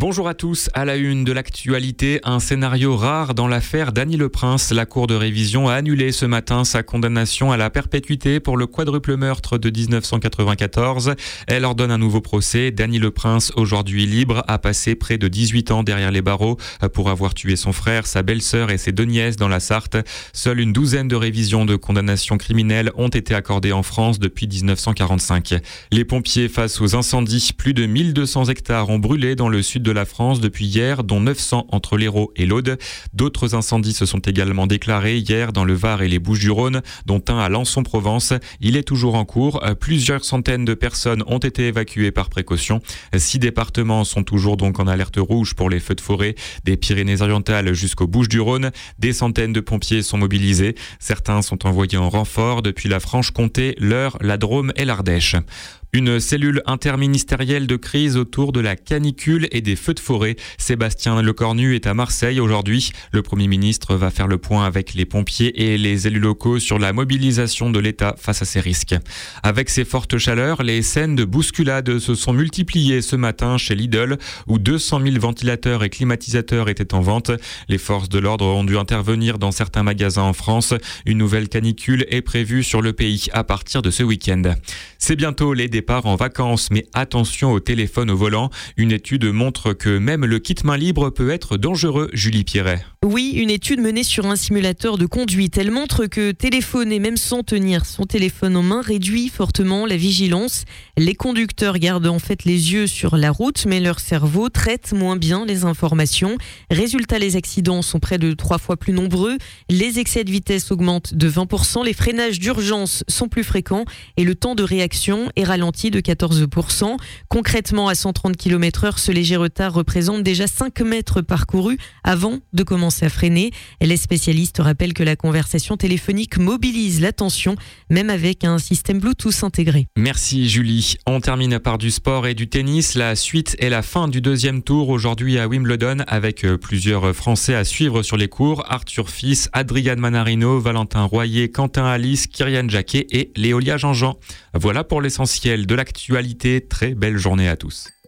Bonjour à tous, à la une de l'actualité, un scénario rare dans l'affaire Dany Le Prince. La Cour de révision a annulé ce matin sa condamnation à la perpétuité pour le quadruple meurtre de 1994. Elle ordonne un nouveau procès. Dany Le Prince, aujourd'hui libre, a passé près de 18 ans derrière les barreaux pour avoir tué son frère, sa belle-sœur et ses deux nièces dans la Sarthe. Seule une douzaine de révisions de condamnations criminelles ont été accordées en France depuis 1945. Les pompiers face aux incendies, plus de 1200 hectares ont brûlé dans le sud de la France depuis hier, dont 900 entre l'Hérault et l'Aude. D'autres incendies se sont également déclarés hier dans le Var et les Bouches-du-Rhône, dont un à Lançon-Provence. Il est toujours en cours. Plusieurs centaines de personnes ont été évacuées par précaution. 6 départements sont toujours donc en alerte rouge pour les feux de forêt, des Pyrénées-Orientales jusqu'aux Bouches-du-Rhône. Des centaines de pompiers sont mobilisés. Certains sont envoyés en renfort depuis la Franche-Comté, l'Eure, la Drôme et l'Ardèche. Une cellule interministérielle de crise autour de la canicule et des feux de forêt. Sébastien Lecornu est à Marseille aujourd'hui. Le Premier ministre va faire le point avec les pompiers et les élus locaux sur la mobilisation de l'État face à ces risques. Avec ces fortes chaleurs, les scènes de bousculade se sont multipliées ce matin chez Lidl, où 200 000 ventilateurs et climatisateurs étaient en vente. Les forces de l'ordre ont dû intervenir dans certains magasins en France. Une nouvelle canicule est prévue sur le pays à partir de ce week-end. C'est bientôt les départs en vacances, mais attention au téléphone au volant. Une étude montre que même le kit main libre peut être dangereux, Julie Pierret. Oui, une étude menée sur un simulateur de conduite. Elle montre que téléphoner, même sans tenir son téléphone en main, réduit fortement la vigilance. Les conducteurs gardent en fait les yeux sur la route, mais leur cerveau traite moins bien les informations. Résultat, les accidents sont près de 3 fois plus nombreux. Les excès de vitesse augmentent de 20%. Les freinages d'urgence sont plus fréquents et le temps de réaction est ralenti de 14%. Concrètement, à 130 km/h, ce léger retard représente déjà 5 mètres parcourus avant de commencer à freiner. Les spécialistes rappellent que la conversation téléphonique mobilise l'attention, même avec un système Bluetooth intégré. Merci Julie. On termine par du sport et du tennis. La suite et la fin du deuxième tour aujourd'hui à Wimbledon, avec plusieurs Français à suivre sur les cours. Arthur Fils, Adrian Manarino, Valentin Royer, Quentin Alice, Kyrian Jacquet et Léolia Jean-Jean. Voilà pour l'essentiel de l'actualité. Très belle journée à tous.